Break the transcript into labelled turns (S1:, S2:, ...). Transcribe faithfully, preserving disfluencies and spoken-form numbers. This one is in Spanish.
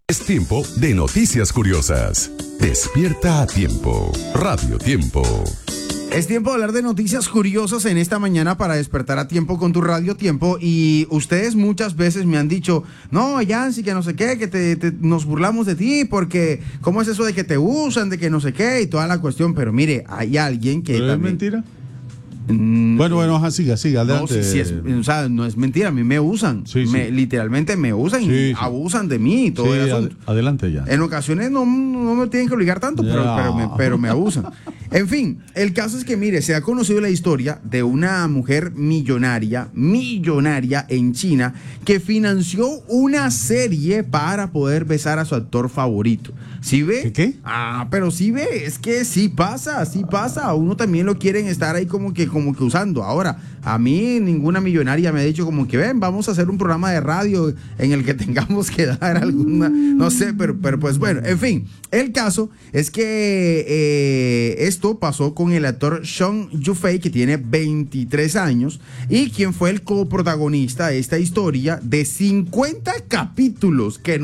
S1: Es tiempo de noticias curiosas. Despierta a tiempo. Radio Tiempo.
S2: Es tiempo de hablar de noticias curiosas en esta mañana para despertar a tiempo con tu Radio Tiempo. Y ustedes muchas veces me han dicho, no, Yancy, que no sé qué, que te, te, nos burlamos de ti porque ¿cómo es eso de que te usan, de que no sé qué y toda la cuestión? Pero mire, hay alguien que
S3: ¿Pero
S2: también...
S3: es mentira?
S2: Mm,
S3: bueno, bueno, ajá, siga, siga, adelante.
S2: No, sí, sí es, o sea, no es mentira, a mí me usan,
S3: Sí,
S2: me,
S3: sí.
S2: literalmente me usan y
S3: Sí, sí.
S2: abusan de mí y todo
S3: Sí,
S2: el
S3: ad-
S2: asunto.
S3: adelante ya.
S2: En ocasiones no, no me tienen que obligar tanto, pero,
S3: Ya.
S2: pero, me, pero me abusan. En fin, el caso es que, mire, se ha conocido la historia de una mujer millonaria, millonaria en China, que financió una serie para poder besar a su actor favorito. ¿Sí ve?
S3: ¿Qué, qué?
S2: Ah, pero sí ve, es que sí pasa, sí pasa. A uno también lo quieren estar ahí como que, como que usando. Ahora, a mí ninguna millonaria me ha dicho como que, ven, vamos a hacer un programa de radio en el que tengamos que dar alguna, no sé, pero, pero pues bueno, en fin. El caso es que eh, esto pasó con el actor Sean Yufei, que tiene veintitrés años, y quien fue el coprotagonista de esta historia de cincuenta capítulos que